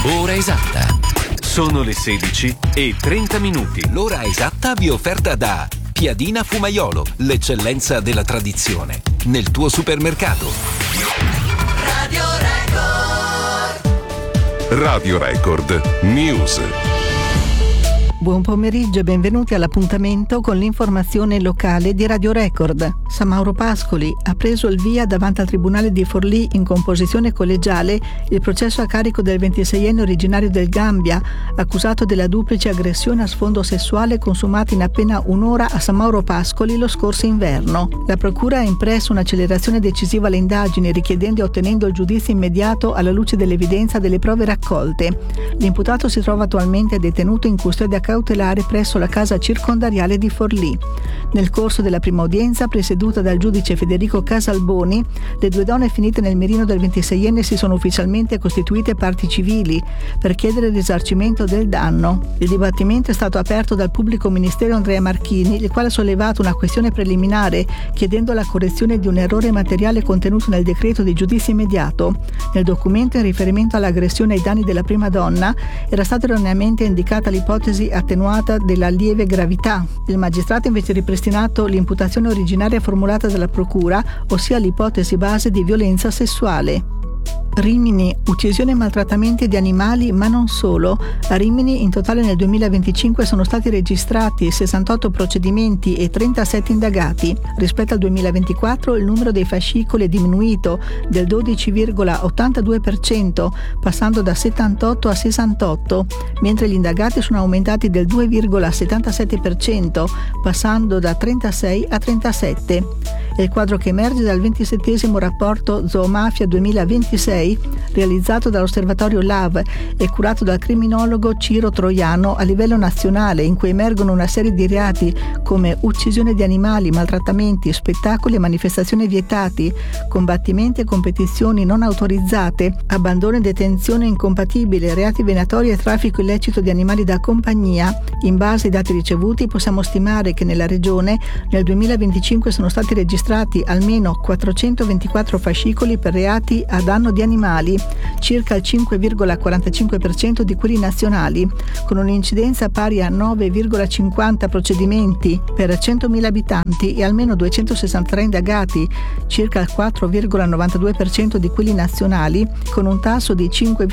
Ora esatta. Sono le 16:30. L'ora esatta vi è offerta da Piadina Fumaiolo, l'eccellenza della tradizione, nel tuo supermercato. Radio Record. Radio Record News. Buon pomeriggio e benvenuti all'appuntamento con l'informazione locale di Radio Record. San Mauro Pascoli ha preso il via davanti al Tribunale di Forlì in composizione collegiale il processo a carico del 26enne originario del Gambia, accusato della duplice aggressione a sfondo sessuale consumata in appena un'ora a San Mauro Pascoli lo scorso inverno. La procura ha impresso un'accelerazione decisiva alle indagini, richiedendo e ottenendo il giudizio immediato alla luce dell'evidenza delle prove raccolte. L'imputato si trova attualmente detenuto in custodia cautelare presso la casa circondariale di Forlì. Nel corso della prima udienza, presieduta dal giudice Federico Casalboni, le due donne finite nel mirino del 26enne si sono ufficialmente costituite parti civili per chiedere il risarcimento del danno. Il dibattimento è stato aperto dal pubblico ministero Andrea Marchini, il quale ha sollevato una questione preliminare chiedendo la correzione di un errore materiale contenuto nel decreto di giudizio immediato. Nel documento, in riferimento all'aggressione ai danni della prima donna, era stata erroneamente indicata l'ipotesi attenuata della lieve gravità. Il magistrato invece ha ripristinato l'imputazione originaria formulata dalla procura, ossia l'ipotesi base di violenza sessuale. Rimini, uccisione e maltrattamenti di animali, ma non solo. A Rimini in totale nel 2025 sono stati registrati 68 procedimenti e 37 indagati. Rispetto al 2024 il numero dei fascicoli è diminuito del 12,82%, passando da 78 a 68, mentre gli indagati sono aumentati del 2,77%, passando da 36 a 37. È il quadro che emerge dal 27° rapporto Zoomafia 2026 realizzato dall'osservatorio LAV e curato dal criminologo Ciro Troiano a livello nazionale, in cui emergono una serie di reati come uccisione di animali, maltrattamenti, spettacoli e manifestazioni vietati, combattimenti e competizioni non autorizzate, abbandono e detenzione incompatibile, reati venatori e traffico illecito di animali da compagnia. In base ai dati ricevuti possiamo stimare che nella regione nel 2025 sono stati registrati almeno 424 fascicoli per reati a danno di animali, circa il 5,45% di quelli nazionali, con un'incidenza pari a 9,50 procedimenti per 100.000 abitanti e almeno 263 indagati, circa il 4,92% di quelli nazionali, con un tasso di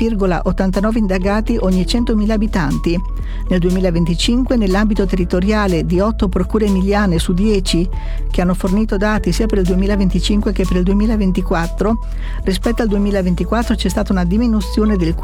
5,89 indagati ogni 100.000 abitanti. Nel 2025, nell'ambito territoriale di 8 procure emiliane su 10, che hanno fornito dati sia per il 2025 che per il 2024, rispetto al 2024 c'è stata una diminuzione del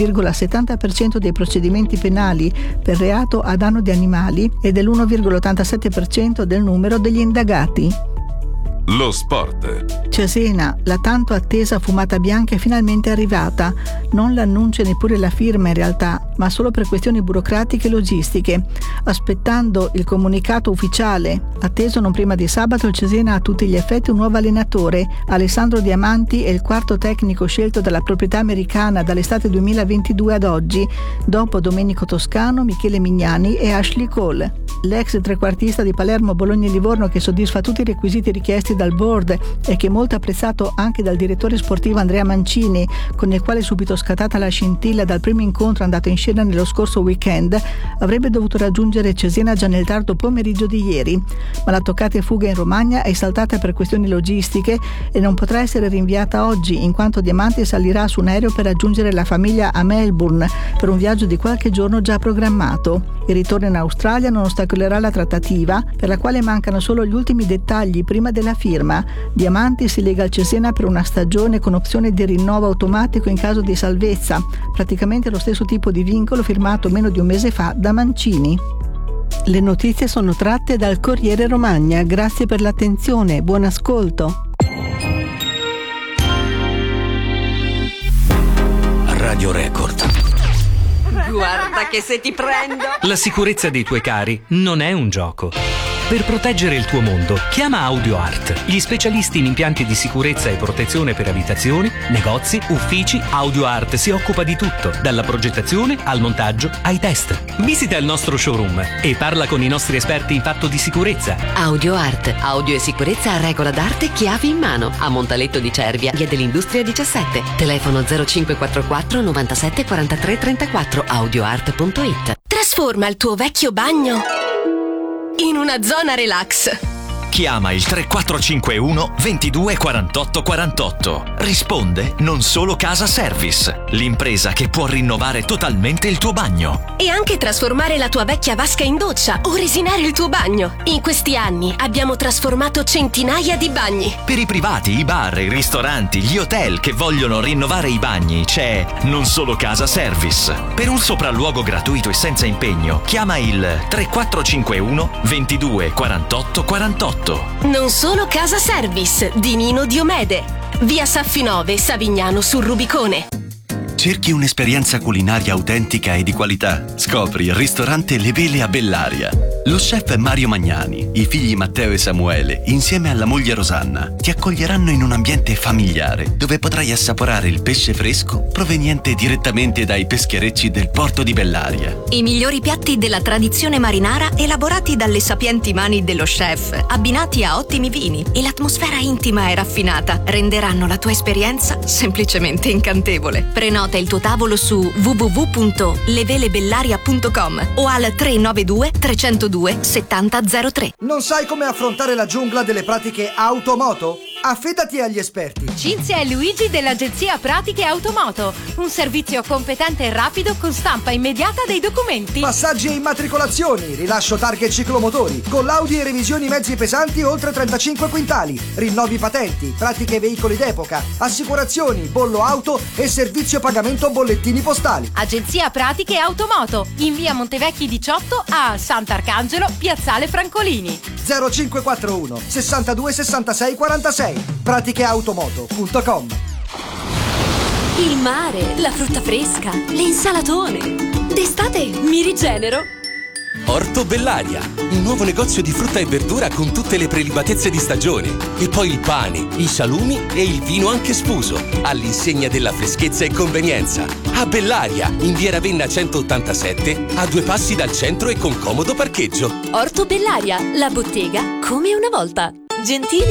15,70% dei procedimenti penali per reato a danno di animali e dell'1,87% del numero degli indagati. Lo sport. Cesena, la tanto attesa fumata bianca è finalmente arrivata. Non l'annuncio e neppure la firma in realtà, ma solo per questioni burocratiche e logistiche. Aspettando il comunicato ufficiale, atteso non prima di sabato, il Cesena ha a tutti gli effetti un nuovo allenatore. Alessandro Diamanti è il quarto tecnico scelto dalla proprietà americana dall'estate 2022 ad oggi, dopo Domenico Toscano, Michele Mignani e Ashley Cole. L'ex trequartista di Palermo, Bologna e Livorno, che soddisfa tutti i requisiti richiesti dal board e che è molto apprezzato anche dal direttore sportivo Andrea Mancini, con il quale è subito scattata la scintilla dal primo incontro andato in scena nello scorso weekend, avrebbe dovuto raggiungere Cesena già nel tardo pomeriggio di ieri, ma la toccata e fuga in Romagna è saltata per questioni logistiche e non potrà essere rinviata oggi, in quanto Diamanti salirà su un aereo per raggiungere la famiglia a Melbourne per un viaggio di qualche giorno già programmato. Il ritorno in Australia non ostacolerà la trattativa, per la quale mancano solo gli ultimi dettagli prima della firma. Diamanti si lega al Cesena per una stagione con opzione di rinnovo automatico in caso di salvezza, praticamente lo stesso tipo di vincolo firmato meno di un mese fa da Mancini. Le notizie sono tratte dal Corriere Romagna. Grazie per l'attenzione, buon ascolto. Radio Record. Guarda che se ti prendo! La sicurezza dei tuoi cari non è un gioco. Per proteggere il tuo mondo, chiama AudioArt, gli specialisti in impianti di sicurezza e protezione per abitazioni, negozi, uffici. AudioArt si occupa di tutto, dalla progettazione al montaggio ai test. Visita il nostro showroom e parla con i nostri esperti in fatto di sicurezza. AudioArt, audio e sicurezza a regola d'arte, chiavi in mano, a Montaletto di Cervia, via dell'Industria 17. Telefono 0544 97 43 34, audioart.it. Trasforma il tuo vecchio bagno in una zona relax. Chiama il 3451 22 48 48. Risponde Non Solo Casa Service, l'impresa che può rinnovare totalmente il tuo bagno. E anche trasformare la tua vecchia vasca in doccia o resinare il tuo bagno. In questi anni abbiamo trasformato centinaia di bagni. Per i privati, i bar, i ristoranti, gli hotel che vogliono rinnovare i bagni c'è Non Solo Casa Service. Per un sopralluogo gratuito e senza impegno, chiama il 3451 22 48 48. Non Solo Casa Service di Nino Diomede, via Saffinove, Savignano sul Rubicone. Cerchi un'esperienza culinaria autentica e di qualità? Scopri il ristorante Le Vele a Bellaria. Lo chef Mario Magnani, i figli Matteo e Samuele, insieme alla moglie Rosanna, ti accoglieranno in un ambiente familiare dove potrai assaporare il pesce fresco proveniente direttamente dai pescherecci del porto di Bellaria. I migliori piatti della tradizione marinara elaborati dalle sapienti mani dello chef, abbinati a ottimi vini e l'atmosfera intima e raffinata renderanno la tua esperienza semplicemente incantevole. Prenota il tuo tavolo su www.levelebellaria.com o al 392 302 7003. Non sai come affrontare la giungla delle pratiche automoto? Affidati agli esperti. Cinzia e Luigi dell'agenzia Pratiche Automoto. Un servizio competente e rapido con stampa immediata dei documenti. Passaggi e immatricolazioni, rilascio targhe e ciclomotori, collaudi e revisioni mezzi pesanti oltre 35 quintali, rinnovi patenti, pratiche veicoli d'epoca, assicurazioni, bollo auto e servizio pagamento bollettini postali. Agenzia Pratiche Automoto. In via Montevecchi 18 a Sant'Arcangelo, piazzale Francolini. 0541 62 66 46. praticheautomoto.com. Il mare, la frutta fresca, le insalatone. D'estate mi rigenero. Orto Bellaria, il nuovo negozio di frutta e verdura con tutte le prelibatezze di stagione. E poi il pane, i salumi e il vino anche sfuso, all'insegna della freschezza e convenienza. A Bellaria, in via Ravenna 187, a 2 passi dal centro e con comodo parcheggio. Orto Bellaria, la bottega come una volta. Gentili